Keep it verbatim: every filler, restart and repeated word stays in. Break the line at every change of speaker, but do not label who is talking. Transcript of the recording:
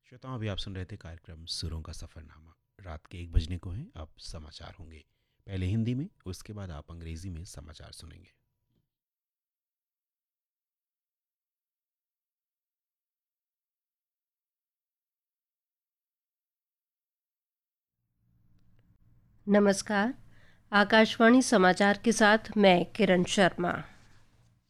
श्रोताओं, अभी आप सुन रहे थे कार्यक्रम सुरों का सफ़रनामा। रात के एक बजने को हैं, अब समाचार होंगे। पहले हिंदी में, उसके बाद आप अंग्रेजी में समाचार सुनेंगे।
नमस्कार। आकाशवाणी समाचार के साथ मैं किरण शर्मा।